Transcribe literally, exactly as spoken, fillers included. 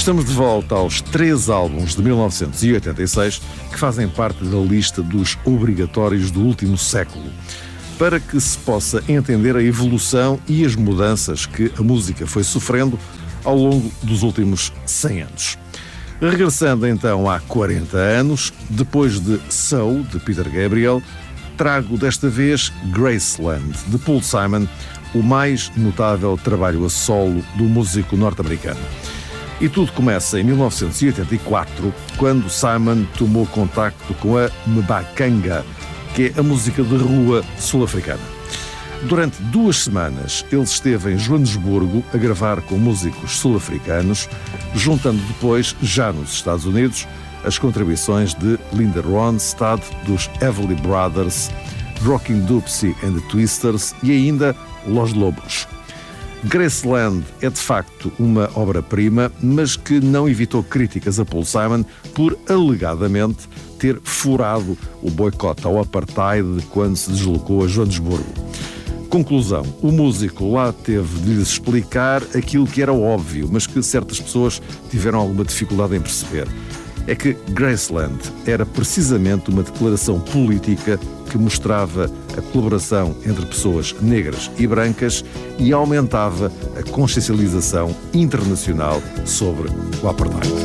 Estamos de volta aos três álbuns de mil novecentos e oitenta e seis que fazem parte da lista dos obrigatórios do último século, para que se possa entender a evolução e as mudanças que a música foi sofrendo ao longo dos últimos cem anos. Regressando então há quarenta anos, depois de Soul, de Peter Gabriel, trago desta vez Graceland, de Paul Simon, o mais notável trabalho a solo do músico norte-americano. E tudo começa em mil novecentos e oitenta e quatro, quando Simon tomou contacto com a Mbaqanga, que é a música de rua sul-africana. Durante duas semanas, ele esteve em Joanesburgo a gravar com músicos sul-africanos, juntando depois, já nos Estados Unidos, as contribuições de Linda Ronstadt, dos Everly Brothers, Rockin' Dopsie and the Twisters e ainda Los Lobos. Graceland é de facto uma obra-prima, mas que não evitou críticas a Paul Simon por, alegadamente, ter furado o boicote ao apartheid quando se deslocou a Joanesburgo. Conclusão, o músico lá teve de lhes explicar aquilo que era óbvio, mas que certas pessoas tiveram alguma dificuldade em perceber. É que Graceland era precisamente uma declaração política que mostrava a colaboração entre pessoas negras e brancas e aumentava a consciencialização internacional sobre o apartheid.